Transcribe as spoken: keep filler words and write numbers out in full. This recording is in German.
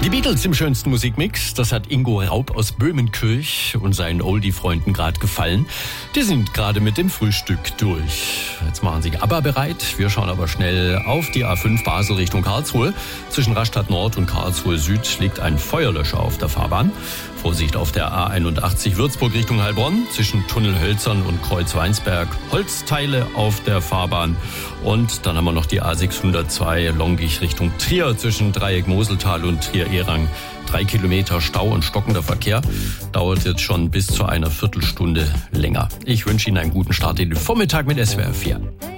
Die Beatles im schönsten Musikmix, das hat Ingo Raub aus Böhmenkirch und seinen Oldie-Freunden gerade gefallen. Die sind gerade mit dem Frühstück durch. Jetzt machen sie ABBA bereit. Wir schauen aber schnell auf die A fünf Basel Richtung Karlsruhe. Zwischen Rastatt Nord und Karlsruhe Süd liegt ein Feuerlöscher auf der Fahrbahn. Vorsicht auf der A einundachtzig Würzburg Richtung Heilbronn. Zwischen Tunnel Hölzern und Kreuz Weinsberg Holzteile auf der Fahrbahn. Und dann haben wir noch die A sechshundertzwei Longich Richtung Trier zwischen Dreieck Moseltal und Trier-Erang. Drei Kilometer Stau und stockender Verkehr. Dauert jetzt schon bis zu einer Viertelstunde länger. Ich wünsche Ihnen einen guten Start in den Vormittag mit S W R vier.